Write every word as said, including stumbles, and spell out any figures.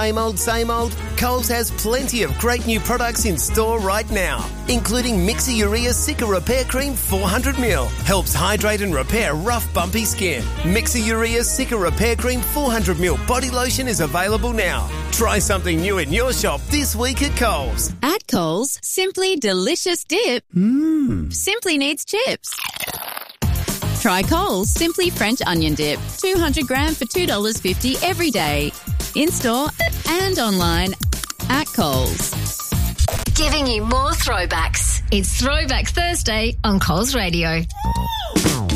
Same old, same old? Coles has plenty of great new products in store right now, including Mixer Urea Cica Repair Cream four hundred milliliters. Helps hydrate and repair rough, bumpy skin. Mixer Urea Cica Repair Cream four hundred milliliters body lotion is available now. Try something new in your shop this week at Coles. At Coles, simply delicious dip. Mmm. Simply needs chips. Try Coles Simply French Onion Dip. two hundred gram for two dollars fifty every day. In-store and online at Coles. Giving you more throwbacks. It's Throwback Thursday on Coles Radio.